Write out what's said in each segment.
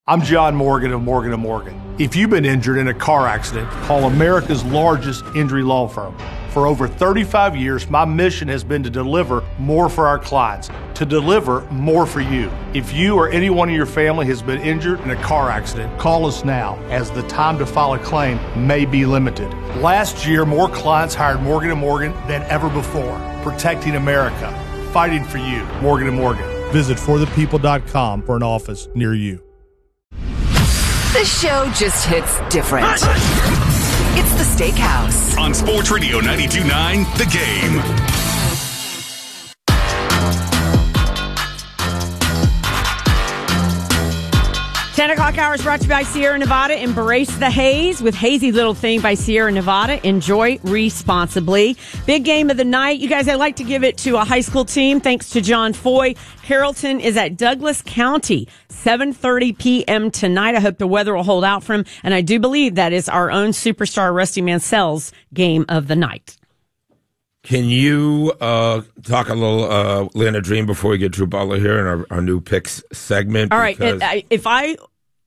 I'm John Morgan of Morgan & Morgan. If you've been injured in a car accident, call America's largest injury law firm. For over 35 years, my mission has been to deliver more for our clients, to deliver more for you. If you or anyone in your family has been injured in a car accident, call us now, as the time to file a claim may be limited. Last year, more clients hired Morgan & Morgan than ever before, protecting America, fighting for you. Morgan & Morgan. Visit forthepeople.com for an office near you. The show just hits different. It's the Steakhouse. On Sports Radio 92.9, The Game. 10 o'clock hour is brought to you by Sierra Nevada. Embrace the haze with Hazy Little Thing by Sierra Nevada. Enjoy responsibly. Big game of the night. You guys, I'd like to give it to a high school team. Thanks to John Foy. Carrollton is at Douglas County, 7:30 p.m. tonight. I hope the weather will hold out for him. And I do believe that is our own superstar Rusty Mansell's game of the night. Can you talk a little Atlanta Dream before we get Drew Butler here in our new picks segment? All right. If I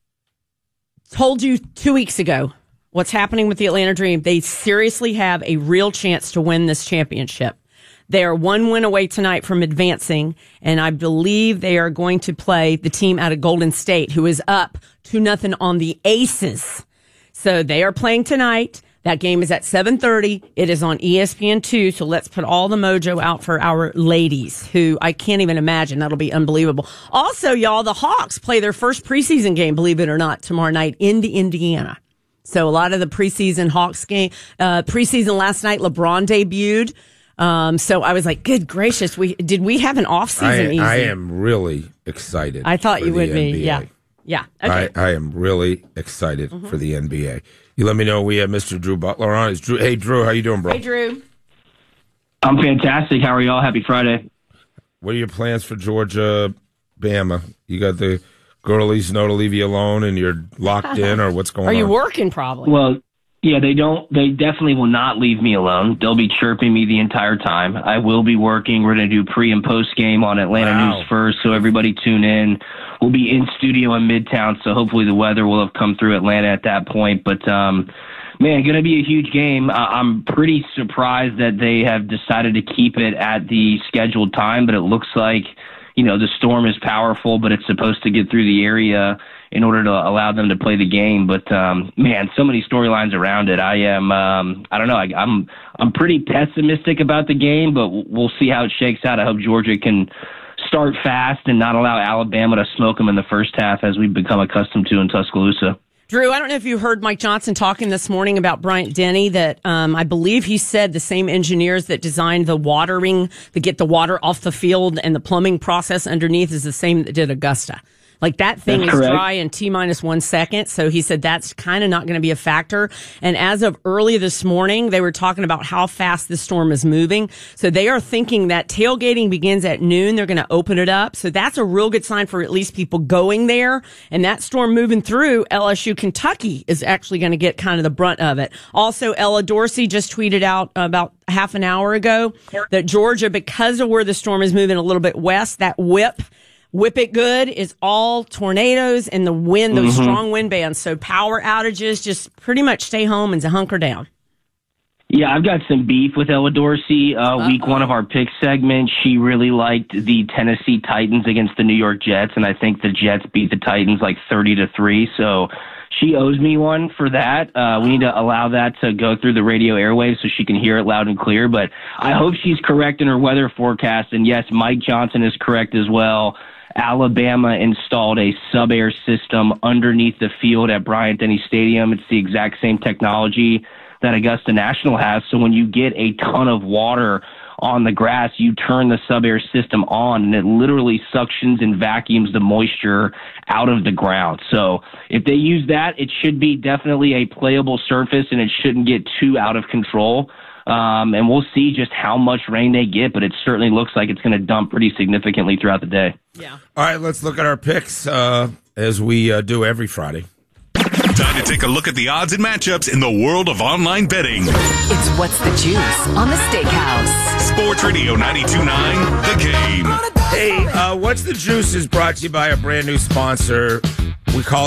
told you 2 weeks ago what's happening with the Atlanta Dream, they seriously have a real chance to win this championship. They are one win away tonight from advancing, and I believe they are going to play the team out of Golden State, who is up 2-0 on the Aces. So they are playing tonight. That game is at 7:30. It is on ESPN2, so let's put all the mojo out for our ladies, who I can't even imagine. That'll be unbelievable. Also, y'all, the Hawks play their first preseason game, believe it or not, tomorrow night in Indiana. So a lot of the preseason Hawks game, preseason last night, LeBron debuted. So I was like, good gracious, did we have an off-season easy? I am really excited. I thought you would be, yeah. Yeah. Okay. I am really excited for the NBA. You let me know we have Mr. Drew Butler on. Hey, Drew, how you doing, bro? Hey, Drew. I'm fantastic. How are y'all? Happy Friday. What are your plans for Georgia, Bama? You got the girlies know to leave you alone and you're locked in, or what's going on? Are you working probably? Well, yeah, they definitely will not leave me alone. They'll be chirping me the entire time. I will be working. We're going to do pre and post game on Atlanta News First, so everybody tune in. We'll be in studio in Midtown, so hopefully the weather will have come through Atlanta at that point. But, man, going to be a huge game. I'm pretty surprised that they have decided to keep it at the scheduled time, but it looks like, the storm is powerful, but it's supposed to get through the area in order to allow them to play the game. But, man, so many storylines around it. I'm pretty pessimistic about the game, but we'll see how it shakes out. I hope Georgia can start fast and not allow Alabama to smoke them in the first half, as we've become accustomed to in Tuscaloosa. Drew, I don't know if you heard Mike Johnson talking this morning about Bryant Denny, that I believe he said the same engineers that designed the watering to get the water off the field and the plumbing process underneath is the same that did Augusta. Like, that thing is dry in T-minus 1 second. So he said that's kind of not going to be a factor. And as of early this morning, they were talking about how fast this storm is moving. So they are thinking that tailgating begins at noon. They're going to open it up. So that's a real good sign for at least people going there. And that storm moving through LSU, Kentucky is actually going to get kind of the brunt of it. Also, Ella Dorsey just tweeted out about half an hour ago that Georgia, because of where the storm is moving a little bit west, that Whip It Good is all tornadoes and the wind, those strong wind bands. So power outages, just pretty much stay home and hunker down. Yeah, I've got some beef with Ella Dorsey. Week one of our pick segment, she really liked the Tennessee Titans against the New York Jets, and I think the Jets beat the Titans like 30-3. So she owes me one for that. We need to allow that to go through the radio airwaves so she can hear it loud and clear. But I hope she's correct in her weather forecast. And yes, Mike Johnson is correct as well. Alabama installed a sub-air system underneath the field at Bryant-Denny Stadium. It's the exact same technology that Augusta National has. So when you get a ton of water on the grass, you turn the sub-air system on, and it literally suctions and vacuums the moisture out of the ground. So if they use that, it should be definitely a playable surface, and it shouldn't get too out of control. And we'll see just how much rain they get, but it certainly looks like it's going to dump pretty significantly throughout the day. Yeah. All right, let's look at our picks as we do every Friday. Time to take a look at the odds and matchups in the world of online betting. It's What's the Juice on the Steakhouse. Sports Radio 92.9, The Game. Hey, What's the Juice is brought to you by a brand new sponsor. We call